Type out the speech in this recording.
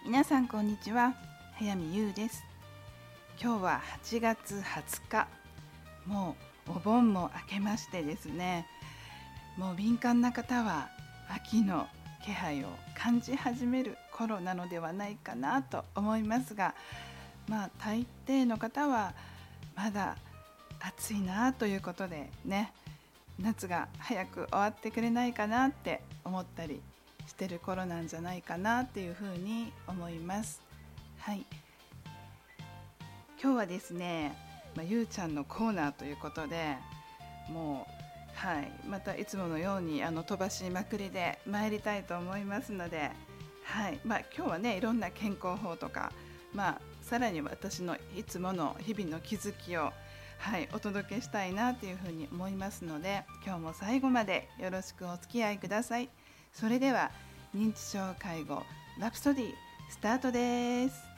皆さんこんにちは、早見優です。今日は8月20日、もうお盆も明けましてですね、もう敏感な方は秋の気配を感じ始める頃なのではないかなと思いますが、大抵の方はまだ暑いなということでね、夏が早く終わってくれないかなって思ったりしてる頃なんじゃないかなっていうふうに思います。はい、今日はですね、ゆうちゃんのコーナーということで、もうまたいつものように飛ばしまくりで参りたいと思いますので、今日はね、いろんな健康法とか、さらに私のいつもの日々の気づきをお届けしたいなというふうに思いますので、今日も最後までよろしくお付き合いください。それでは認知症介護ラプソディスタートです。